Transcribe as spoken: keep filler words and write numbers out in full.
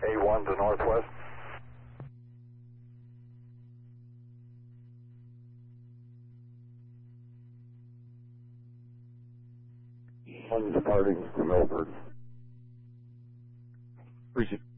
A one to northwest. One departing to Milford. Appreciate it.